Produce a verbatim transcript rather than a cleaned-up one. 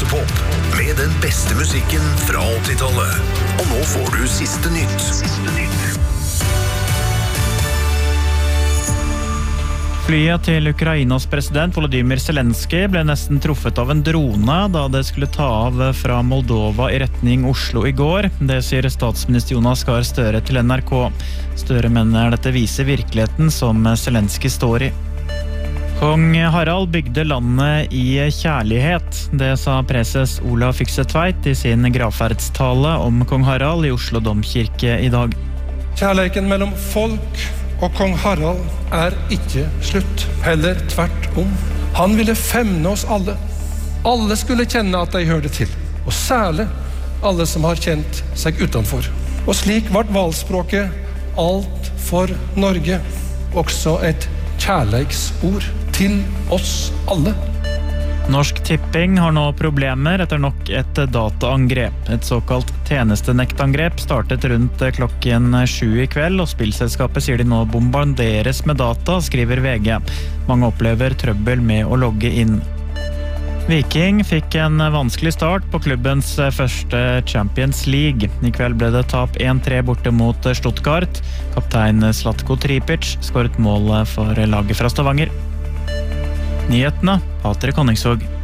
Europop med den beste musikken fra åttitallet. Og nå får du siste nytt. Siste nytt. Flyet til Ukrainas president Volodymyr Zelensky ble nesten truffet av en drone da det skulle ta av fra Moldova i retning Oslo i går. Det sier statsminister Jonas Gahr Støre til N R K. Støre mener dette viser virkeligheten som Zelensky står i. Kong Harald bygde landet i kjærlighet. Det sa preses Olav Fykse Tveit i sin gravferdstale om kong Harald i Oslo domkirke i dag. Kjærleiken mellom folk og kong Harald er ikke slutt, heller tvert om. Han ville femne oss alle. Alle skulle kjenne at de hørte til, og særlig alle som har kjent seg utenfor. Og slik ble valgspråket alt for Norge, også et kjærleiksord til oss alle. Norsk Tipping har nå problemer etter nok et dataangrep. Et såkalt tjenestenektangrep startet rundt klokken sju i kveld, og spillselskapet sier de nå bombarderes med data, skriver V G. Mange opplever trøbbel med å logge inn. Viking fikk en vanskelig start på klubbens første Champions League. I kveld ble det tap en tre borte mot Stuttgart. Kaptein Zlatko Tripic skåret mål for laget fra Stavanger. Nyhetene, Patrik Honningsvåg.